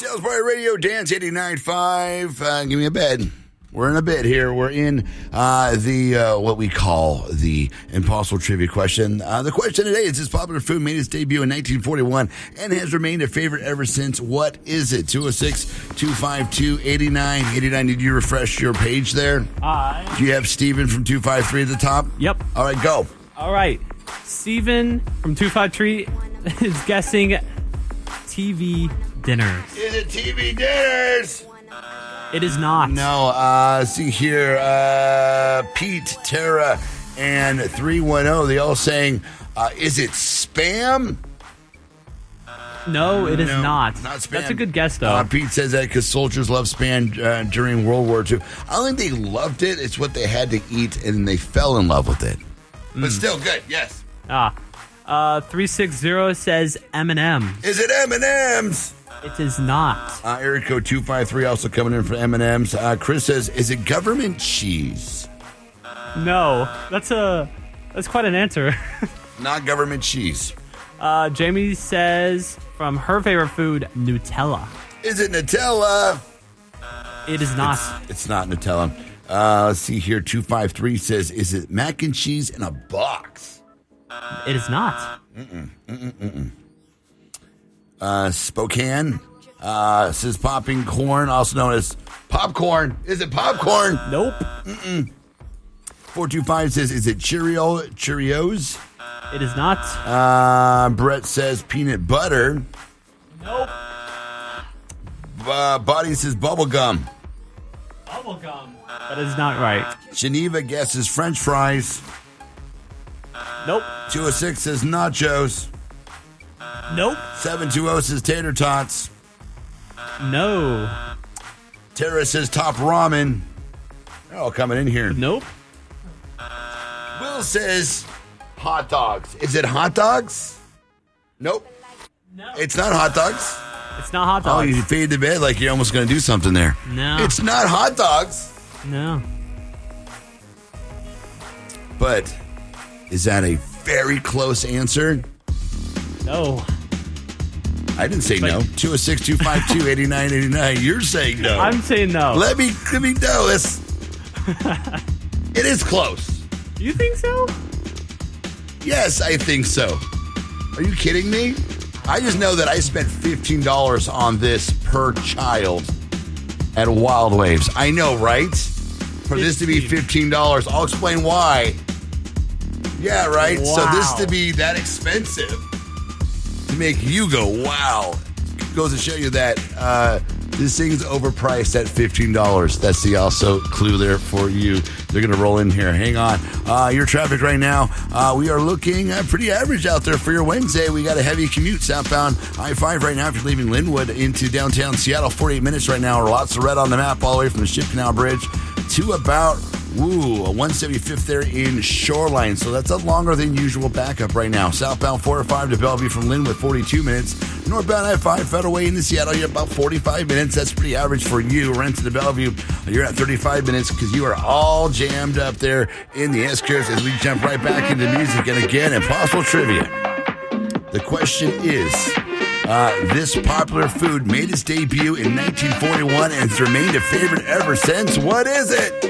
Sales Party Radio, Dance 89.5. Give me a bed. We're in a bit here. We're in what we call the Impossible Trivia question. The question today is, this popular food made its debut in 1941 and has remained a favorite ever since. What is it? 206-252-8989. Did you refresh your page there? Do you have Steven from 253 at the top? Yep. All right, go. All right. Steven from 253 is guessing TV dinners. Is it TV dinners? It is not. No, see here, Pete, Tara, and 310, they all saying, is it Spam? No, it is not. Not Spam. That's a good guess, though. Pete says that because soldiers loved Spam during World War II. I don't think they loved it. It's what they had to eat, and they fell in love with it. But still good, yes. 360 says M&M. Is it M&M's? It is not. Area code 253 also coming in for M&M's. Chris says, is it government cheese? No, that's quite an answer. Not government cheese. Jamie says from her favorite food, Nutella. Is it Nutella? It is not. It's not Nutella. Let's see here. 253 says, is it mac and cheese in a box? It is not. Spokane says popping corn, also known as popcorn. Is it popcorn? Nope. 425 says, is it Cheerios? It is not. Brett says peanut butter. Nope. Body says bubble gum. Bubble gum. That is not right. Geneva guesses French fries. Nope. 206 says nachos. Nope. 720 says tater tots. No. Tara says top ramen. They're all coming in here. Nope. Will says hot dogs. Is it hot dogs? Nope. No. It's not hot dogs. It's not hot dogs. Oh, you fade to bed like you're almost going to do something there. No. It's not hot dogs. No. But is that a very close answer? No. I didn't say no. 206-252-8989. You're saying no. I'm saying no. Let me know. It is close. You think so? Yes, I think so. Are you kidding me? I just know that I spent $15 on this per child at Wild Waves. I know, right? For this to be $15. I'll explain why. Yeah, right? Wow. So this to be that expensive to make you go, wow. Goes to show you that this thing's overpriced at $15. That's the also clue there for you. They're going to roll in here. Hang on. Your traffic right now, we are looking pretty average out there for your Wednesday. We got a heavy commute southbound I-5 right now if you're leaving Linwood into downtown Seattle. 48 minutes right now. Lots of red on the map all the way from the Ship Canal Bridge to about 175th there in Shoreline. So that's a longer than usual backup right now. Southbound 405 to Bellevue from Linwood, 42 minutes. Northbound I-5 Federal Way into Seattle, you're about 45 minutes. That's pretty average for you. Renton to Bellevue, you're at 35 minutes because you are all jammed up there in the S-curves as we jump right back into music. And again, Impossible Trivia. The question is, this popular food made its debut in 1941 and it's remained a favorite ever since. What is it?